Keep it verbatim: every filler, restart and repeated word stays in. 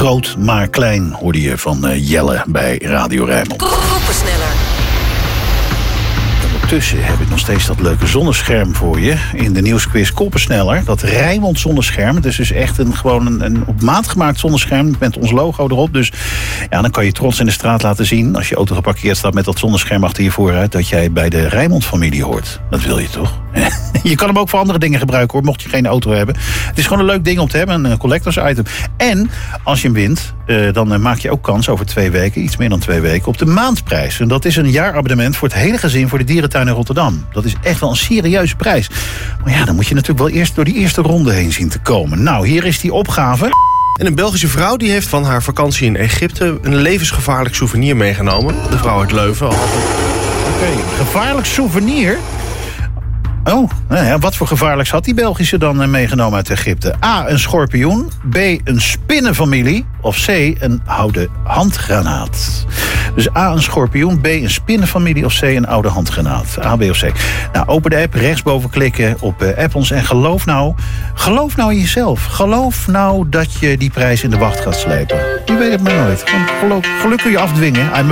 Groot maar klein hoorde je van uh, Jelle bij Radio Rijnmond. Koppensneller. Ondertussen heb ik nog steeds dat leuke zonnescherm voor je. In de nieuwsquiz Koppensneller. Dat Rijnmond zonnescherm. Het is dus echt een, gewoon een, een op maat gemaakt zonnescherm met ons logo erop. Dus ja, dan kan je trots in de straat laten zien, als je auto geparkeerd staat met dat zonnescherm achter je vooruit, dat jij bij de Rijnmond-familie hoort. Dat wil je toch? Je kan hem ook voor andere dingen gebruiken, hoor, mocht je geen auto hebben. Het is gewoon een leuk ding om te hebben, een collectors item. En als je hem wint, uh, dan uh, maak je ook kans over twee weken, iets meer dan twee weken, op de maandprijs. En dat is een jaarabonnement voor het hele gezin voor de dierentuin in Rotterdam. Dat is echt wel een serieuze prijs. Maar ja, dan moet je natuurlijk wel eerst door die eerste ronde heen zien te komen. Nou, hier is die opgave. En een Belgische vrouw die heeft van haar vakantie in Egypte een levensgevaarlijk souvenir meegenomen. De vrouw uit Leuven. Oké, okay, gevaarlijk souvenir? Oh, nou ja, wat voor gevaarlijks had die Belgische dan meegenomen uit Egypte? A, een schorpioen. B, een spinnenfamilie. Of C, een oude handgranaat. Dus A, een schorpioen. B, een spinnenfamilie. Of C, een oude handgranaat. A, B of C. Nou, open de app, rechtsboven klikken op uh, app ons. En geloof nou, geloof nou in jezelf. Geloof nou dat je die prijs in de wacht gaat slepen. Je weet het maar nooit. Geluk kun je afdwingen. I'm